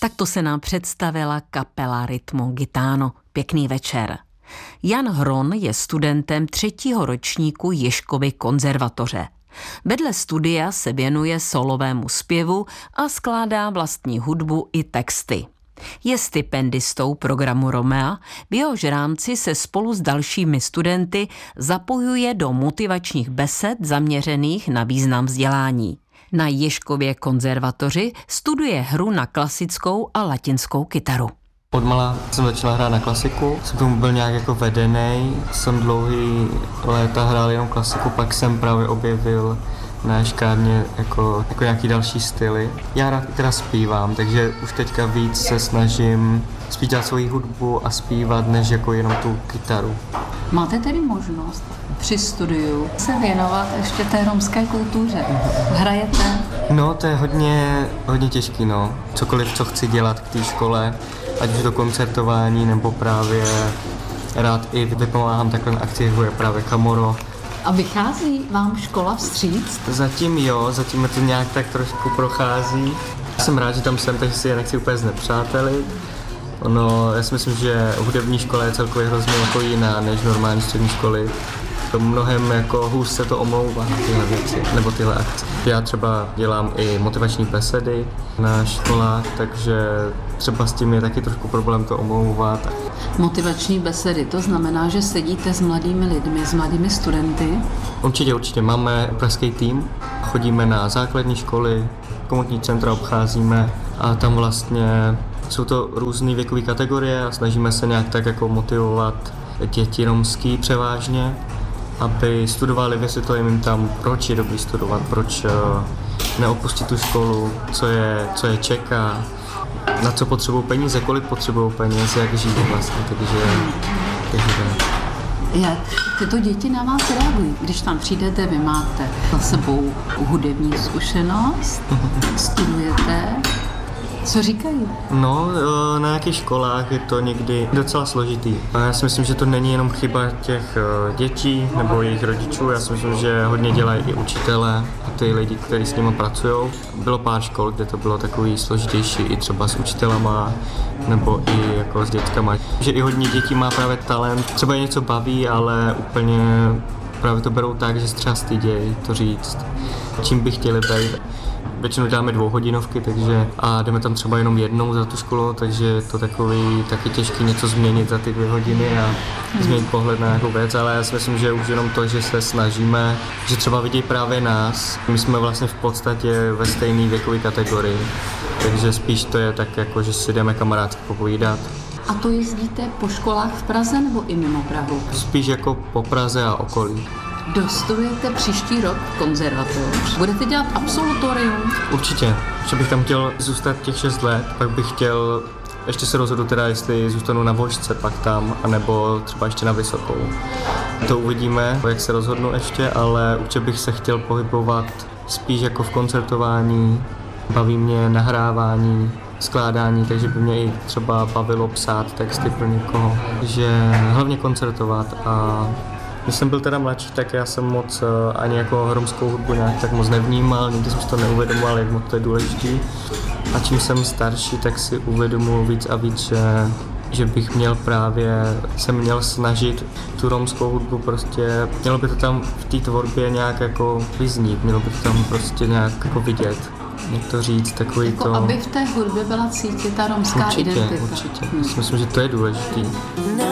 Takto se nám představila kapela Rytmo Gitano. Pěkný večer. Jan Hron je studentem 3. ročníku Ježkovy konzervatoře. Vedle studia se věnuje solovému zpěvu a skládá vlastní hudbu i texty. Je stipendistou programu Romea, v jehož rámci se spolu s dalšími studenty zapojuje do motivačních besed zaměřených na význam vzdělání. Na Ježkově konzervatoři studuje hru na klasickou a latinskou kytaru. Odmala jsem začala hrát na klasiku, jsem tomu byl nějak jako vedenej, jsem dlouhý léta hrál jenom klasiku, pak jsem právě objevil na ješkárně jako nějaký další styly. Já rád teda zpívám, takže už teďka víc se snažím zpívat svoji hudbu a zpívat, než jako jenom tu kytaru. Máte tedy možnost při studiu se věnovat ještě té romské kultuře? Hrajete? No, to je hodně těžký, no. Cokoliv, co chci dělat k té škole, ať už to koncertování, nebo právě rád i vypomáhám takhle na akci, jako je právě Kamoro. A vychází vám škola vstříc? Zatím jo, zatím me to nějak tak trošku prochází. Jsem rád, že tam jsem, takže si je nechci úplně znepřátelit. Já si myslím, že hudební škola je celkově hrozně jako jiná než normální střední školy. To mnohem jako hůř se to omlouvá, tyhle věci, nebo tyhle akce. Já třeba dělám i motivační besedy na školách, takže třeba s tím je taky trošku problém to omlouvat. Motivační besedy, to znamená, že sedíte s mladými lidmi, s mladými studenty? Určitě. Máme pražský tým, chodíme na základní školy, komunitní centra obcházíme a tam vlastně jsou to různé věkové kategorie a snažíme se nějak tak jako motivovat děti romský převážně, aby studovali, vysvětlujeme jim tam, proč je dobrý studovat, proč neopustit tu školu, co je čeká, na co potřebují peníze, kolik potřebují peněz, jak žít vlastně, takže Jak tyto děti na vás reagují? Když tam přijdete, vy máte za sebou hudební zkušenost, studujete, co říkají? No, na nějakých školách je to někdy docela složitý. A já si myslím, že to není jenom chyba těch dětí nebo jejich rodičů. Já si myslím, že hodně dělají i učitelé a ty lidi, kteří s nimi pracují. Bylo pár škol, kde to bylo takový složitější i třeba s učitelama nebo i jako s dětskama. Že i hodně dětí má právě talent. Třeba je něco baví, ale úplně právě to berou tak, že se třeba stydějí to říct, čím by chtěli být. Většinou děláme 2hodinovky, takže a jdeme tam třeba jenom jednou za tu školu, takže je to taky těžké něco změnit za ty 2 hodiny a změnit pohled na nějakou věc, ale já si myslím, že už jenom to, že se snažíme, že třeba vidí právě nás, my jsme vlastně v podstatě ve stejné věkové kategorii, takže spíš to je tak jako, že si jdeme kamarádsky popovídat. A to jezdíte po školách v Praze nebo i mimo Prahu? Spíš jako po Praze a okolí. Dostudujete příští rok konzervatoř? Budete dělat absolutorium? Určitě, že bych tam chtěl zůstat těch 6 let, pak bych chtěl, ještě se rozhodu teda, jestli zůstanu na Vožce pak tam, anebo třeba ještě na Vysokou. To uvidíme, jak se rozhodnu ještě, ale určitě bych se chtěl pohybovat spíš jako v koncertování, baví mě nahrávání, skládání, takže by mě i třeba bavilo psát texty pro někoho, že hlavně koncertovat a když jsem byl teda mladší, tak já jsem moc ani jako romskou hudbu nějak tak moc nevnímal, nikdy jsem si to neuvědomoval, jak moc to je důležitý. A čím jsem starší, tak si uvědomuji víc a víc, že bych se měl snažit tu romskou hudbu prostě, mělo by to tam v té tvorbě nějak jako vyznít, mělo by to tam prostě nějak jako vidět. Jak to říct, takový jako to... aby v té hudbě byla cítit ta romská identita. Určitě. Myslím, že to je důležitý.